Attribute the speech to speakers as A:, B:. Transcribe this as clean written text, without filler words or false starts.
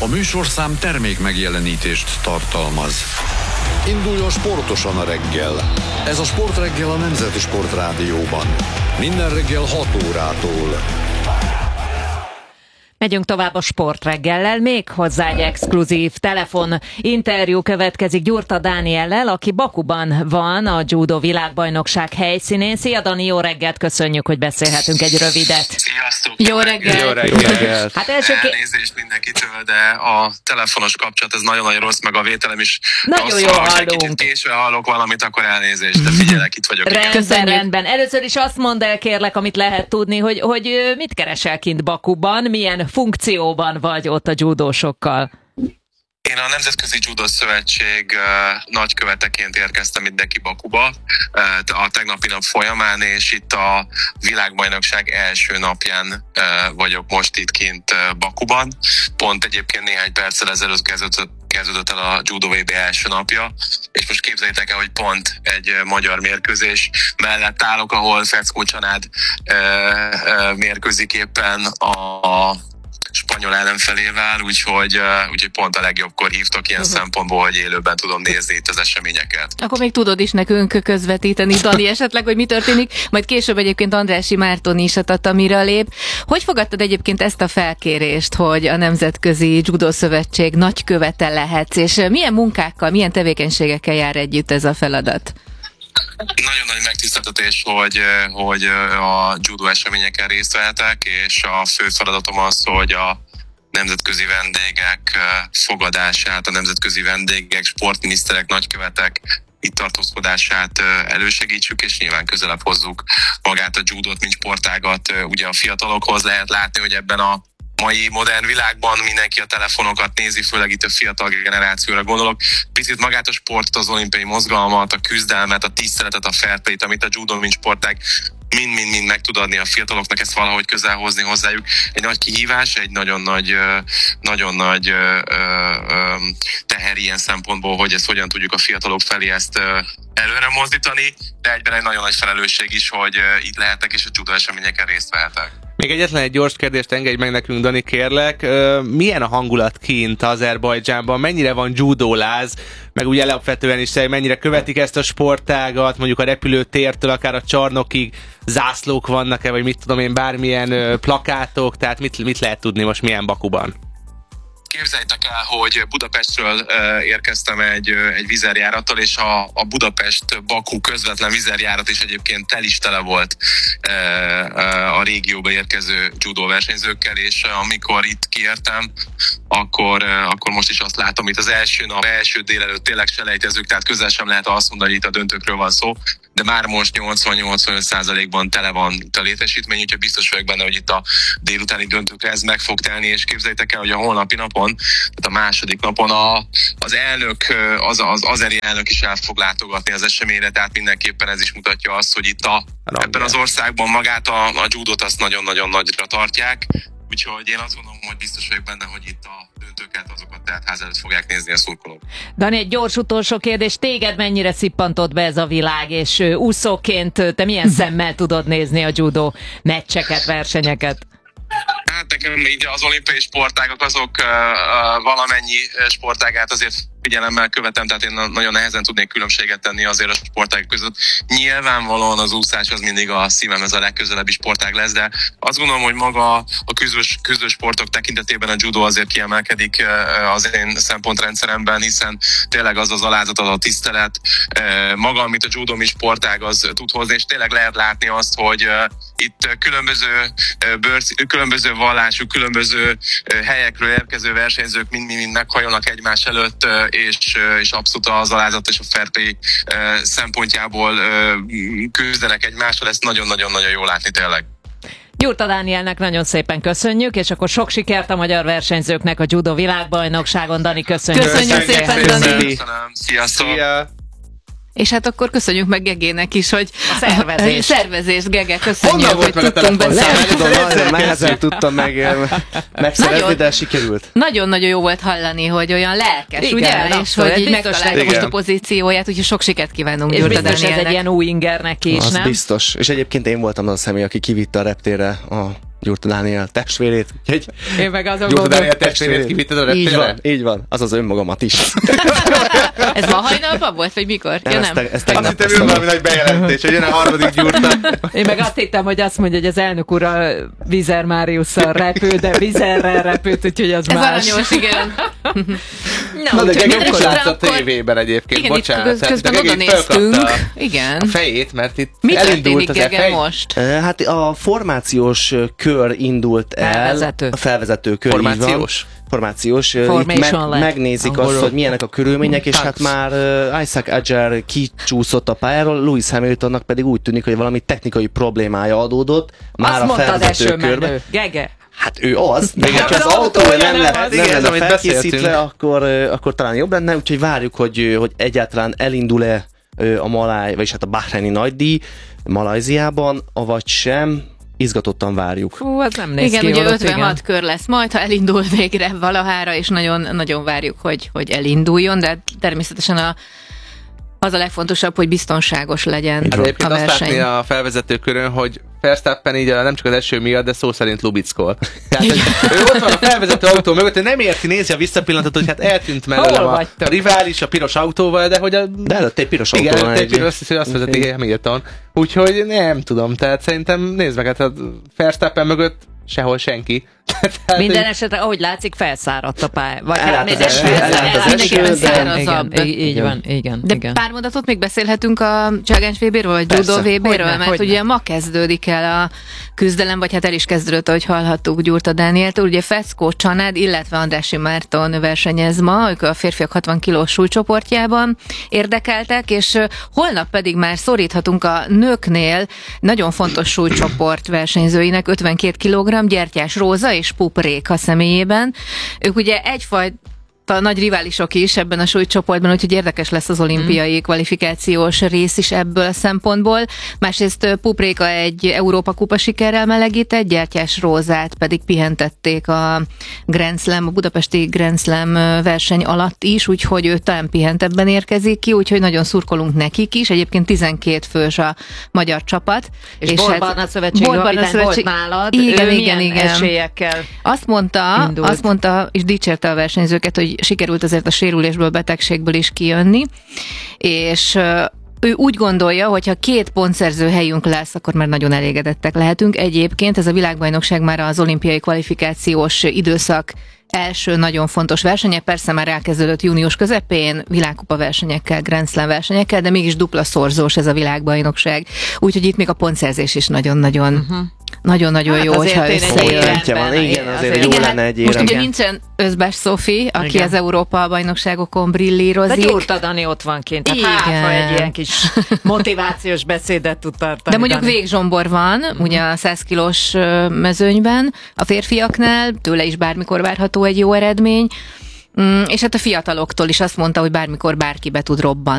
A: A műsorszám termék megjelenítést tartalmaz. Induljon sportosan a reggel. Ez a Sportreggel a Nemzeti Sportrádióban. Minden reggel 6 órától.
B: Megyünk tovább a Sportreggellel, még hozzá egy exkluzív telefon interjú következik Gyurta Dániellel, aki Bakuban van a judo világbajnokság helyszínén. Szia Dani, jó reggelt, köszönjük, hogy beszélhetünk egy rövidet.
C: Sziasztok!
B: Jó reggelt!
D: Jó reggelt!
C: Hát elnézést mindenkitől, de a telefonos kapcsolat ez nagyon-nagyon rossz, meg a vételem is
B: nagyon
C: rossz.
B: jó hallunk.
C: Kicsit késve hallok valamit, akkor elnézést, de figyelek, itt vagyok.
B: Rendben. Először is azt mondd el, kérlek, amit lehet tudni, hogy mit keresel kint Bakuban, milyen funkcióban vagy ott a judósokkal?
C: Én a Nemzetközi Judo Szövetség nagyköveteként érkeztem mindenki Bakuba a tegnapi nap folyamán, és itt a világbajnokság első napján vagyok most itt kint Bakuban. Pont egyébként néhány perccel ezelőtt kezdődött el a Judo VB első napja, és most képzeljétek el, hogy pont egy magyar mérkőzés mellett állok, ahol Feckó Csanád mérkőzik éppen a spanyol ellenfelével, úgyhogy pont a legjobbkor hívtak ilyen szempontból, hogy élőben tudom nézni itt az eseményeket.
E: Akkor még tudod is nekünk közvetíteni, Dani, esetleg, hogy mi történik, majd később egyébként Andrássy Márton is a tatamira lép. Hogy fogadtad egyébként ezt a felkérést, hogy a Nemzetközi Judo Szövetség nagykövete lehetsz, és milyen munkákkal, milyen tevékenységekkel jár együtt ez a feladat?
C: Nagyon nagy megtiszteltetés, hogy a judo eseményeken részt vehetek, és a fő feladatom az, hogy a nemzetközi vendégek fogadását, a nemzetközi vendégek, sportminiszterek, nagykövetek itt tartózkodását elősegítsük, és nyilván közelebb hozzuk magát a judót, mint sportágat ugye a fiatalokhoz. Lehet látni, hogy ebben a mai modern világban mindenki a telefonokat nézi, főleg itt a fiatal generációra gondolok. Picit magát a sportot, az olimpiai mozgalmat, a küzdelmet, a tiszteletet, a fair play-t, amit a judo, mint sportág mind meg tud adni a fiataloknak, ezt valahogy közel hozni hozzájuk. Egy nagy kihívás, egy nagyon nagy teher ilyen szempontból, hogy ezt hogyan tudjuk a fiatalok felé ezt előre mozdítani, de egyben egy nagyon nagy felelősség is, hogy itt lehetek és a judo eseményeken részt vehetek.
D: Még egyetlen egy gyors kérdést engedj meg nekünk, Dani, kérlek. Milyen a hangulat kint Azerbajdzsánban? Mennyire van judoláz? Meg úgy alapvetően is mennyire követik ezt a sportágat? Mondjuk a repülőtértől akár a csarnokig zászlók vannak-e, vagy mit tudom én, bármilyen plakátok? Tehát mit lehet tudni most milyen Bakuban?
C: Képzeljétek el, hogy Budapestről érkeztem egy vizerjárattal, és a Budapest-Baku közvetlen vizerjárat is egyébként tele volt a régióba érkező judo versenyzőkkel, és amikor itt kiértem, akkor most is azt látom, itt az első délelőtt tényleg selejtezők, tehát közel sem lehet azt mondani, hogy itt a döntőkről van szó, de már most 80-85%-ban tele van a létesítmény, úgyhogy biztos vagyok benne, hogy itt a délutáni döntőkre ez meg fog telni, és képzeljétek el, hogy a holnapi napon, tehát a második napon az elnök, az azeri elnök is el fog látogatni az eseményre, tehát mindenképpen ez is mutatja azt, hogy itt ebben az országban magát a judót azt nagyon-nagyon nagyra tartják, úgyhogy én azt gondolom, hogy biztos vagyok benne, hogy itt a döntőket, azokat tehát ház előtt fogják nézni a szurkolók.
B: Dani, egy gyors utolsó kérdés, téged mennyire szippantott be ez a világ, és úszóként te milyen szemmel tudod nézni a judo meccseket, versenyeket?
C: Hát nekem így az olimpiai sportágak azok valamennyi sportágát azért figyelemmel követem, tehát én nagyon nehezen tudnék különbséget tenni azért a sportágak között. Nyilvánvalóan az úszás az mindig a szívemhez a legközelebbi sportág lesz, de azt gondolom, hogy maga a küzdő sportok tekintetében a judo azért kiemelkedik az én szempontrendszeremben, hiszen tényleg az alázat, az a tisztelet, maga, amit a judo, mint sportág az tud hozni, és tényleg lehet látni azt, hogy itt különböző vallású, különböző helyekről érkező versenyzők mind meghajolnak egymás előtt, és abszolút az alázat és a fair play szempontjából küzdenek egymással, ezt nagyon-nagyon jó látni tényleg.
B: Gyurta Dánielnek nagyon szépen köszönjük, és akkor sok sikert a magyar versenyzőknek a judo világbajnokságon. Dani, köszönjük.
E: Köszönjük szépen, Dani.
C: Köszönöm. Sziasztok.
E: És hát akkor köszönjük meg Gegének is, hogy
B: a
E: szervezést, Gege, köszönjük,
D: Honnan
E: hogy
D: volt
E: tudtunk beszélni.
F: Tudom, nagyon nehezen tudtam megszerezni, de sikerült.
E: Nagyon-nagyon jó volt hallani, hogy olyan lelkes,
B: igen,
E: ugye? És hogy így megtalálta most a
F: igen.
E: pozícióját, úgyhogy sok sikert kívánunk
B: És
E: Gyurta
B: biztos ez egy
E: Dánielnek.
B: ilyen új inger neki is,
F: Az
B: nem?
F: biztos. És egyébként én voltam az a személy, aki kivitte a reptérre a Gyurta Dániel testvérét, úgyhogy
B: Én meg azon
D: Gyurta Dániel
B: gondoltam.
D: testvérét kivitted a reptére?
F: így van, azaz önmagamat is.
E: Ez ma hajnalban volt, vagy mikor? Ja, nem.
F: Ez
D: Azt
F: tegnap
D: hittem,
F: teszem.
D: valami nagy bejelentés, hogy jön a harmadik Gyurta.
B: Én meg azt hittem, hogy azt mondja, hogy az elnök úr a Vizer Máriusszal repül, de Vizerrel repült, úgyhogy az
E: Ez
B: más.
E: aranyos, igen.
D: Na, de
E: úgyhogy
D: Gege
E: minden
D: most
E: esetre
D: látsz a
E: akkor-
D: tévében egyébként,
E: Igen, itt
D: bocsánat.
E: közben
D: de Gege
E: oda
D: itt felkapta
E: néztünk.
D: a
E: Igen.
D: fejét, mert itt
E: Mi
D: elindult
E: történik,
D: az
E: Gege,
D: F1.
E: most?
F: Hát a formációs kör indult el.
B: Felvezető.
F: A felvezető kör, így van.
D: Formációs.
F: Itt
B: Formation lett.
F: megnézik azt, hogy milyenek a körülmények, és hát már Isaac Adger kicsúszott a pályáról, Lewis Hamiltonnak pedig úgy tűnik, hogy valami technikai problémája adódott. Már
B: Azt
F: a
B: mondta az
F: felvezető körben.
B: esőmenő. Gege.
F: Hát ő az, de
D: Igen,
F: ha az
B: az
F: autója
B: autója
F: nem
B: nem
F: lenne,
B: az.
F: nem
D: Igen,
F: lenne
D: amit
F: felkészítve, akkor talán jobb lenne, úgyhogy várjuk, hogy egyáltalán elindul-e a vagyis hát a bahreini nagydíj Malajziában, avagy sem. Izgatottan várjuk.
B: Fú, az nem néz
E: Igen,
B: ki
E: ugye
B: jól,
E: 56 kör lesz majd, ha elindul végre valahára, és nagyon, nagyon várjuk, hogy elinduljon, de természetesen az a legfontosabb, hogy biztonságos legyen
D: Hát
E: a
D: egyébként azt látni
E: verseny.
D: a felvezető körön, hogy Verstappen így nem csak az eső miatt, de szó szerint lubickol. Tehát, hogy ő ott van a felvezető autó mögött, hogy nem érti, nézi a visszapillantatot, hogy hát eltűnt mellőlem
B: Hol
D: a
B: vagytok?
D: rivális a piros autóval, de hogy
F: De előtte egy piros
D: igen,
F: autó van.
D: előtte egy piros, hogy azt vezeti Hamilton. Úgyhogy nem tudom, tehát szerintem nézd meg, hát a Verstappen mögött sehol senki. Tehát,
B: Minden esetre, ahogy látszik, felszáradt a pálya. Vagy
F: Elállt az
B: elnézést,
F: eső, elállt az
B: elszáradt,
F: eső,
B: igen,
F: de-
E: szárazabb.
B: igen, így van, igen.
E: De
B: igen.
E: pár mondatot még beszélhetünk a Cságány VB-ről, vagy
F: Persze.
E: Judo VB-ről,
B: Hogyne,
E: mert
B: hogyne.
E: ugye ma kezdődik el a küzdelem, vagy hát el is kezdődött, ahogy hallhattuk Gyurta Dánieltől. Ugye Feckó Csanád, illetve Andrássy Márton versenyez ma, ők a férfiak 60 kilós súlycsoportjában érdekeltek, és holnap pedig már szoríthatunk a nőknél nagyon fontos súlycsoport versenyzőinek, 52 kg, Gyertyás Róza és Pup Réka személyében. Ők ugye egyfajta nagy riválisok is ebben a súlycsoportban, úgyhogy érdekes lesz az olimpiai kvalifikációs rész is ebből a szempontból. Másrészt Pup Réka egy Európa kupa sikerrel melegített, Gyertyás Rózát pedig pihentették a Grand Slam, a budapesti Grand Slam verseny alatt is, úgyhogy ő talán pihentebben érkezik ki, úgyhogy nagyon szurkolunk nekik is. Egyébként 12 fős a magyar csapat.
B: És Borbarna Szövetség kapitány volt nálad,
E: Igen,
B: ő
E: igen,
B: milyen
E: igen.
B: esélyekkel
E: Azt mondta, és dicsérte a versenyzőket, hogy sikerült azért a sérülésből, betegségből is kijönni, és ő úgy gondolja, hogy ha 2 pontszerző helyünk lesz, akkor már nagyon elégedettek lehetünk. Egyébként ez a világbajnokság már az olimpiai kvalifikációs időszak első nagyon fontos versenye, persze már elkezdődött június közepén, világkupa versenyekkel, Grand Slam versenyekkel, de mégis dupla szorzós ez a világbajnokság. Úgyhogy itt még a pontszerzés is nagyon-nagyon nagyon-nagyon
B: Hát
E: jó,
B: azért
E: hogyha
B: én egy
E: összejön.
F: Pontja van, igen, azért jó
E: Igen,
F: lenne
E: hát
F: egy
E: most
F: érem.
E: ugye nincsen Özbás Szófi, aki
B: Igen.
E: az Európa bajnokságokon
B: De
E: brillírozik.
B: Gyurta Dani ott van kint, tehát hát, ha egy ilyen kis motivációs beszédet tud tartani.
E: De mondjuk
B: Dani.
E: végzsombor van, ugye a 100 kilós mezőnyben, a férfiaknál, tőle is bármikor várható egy jó eredmény, és hát a fiataloktól is azt mondta, hogy bármikor bárki be tud robbanni.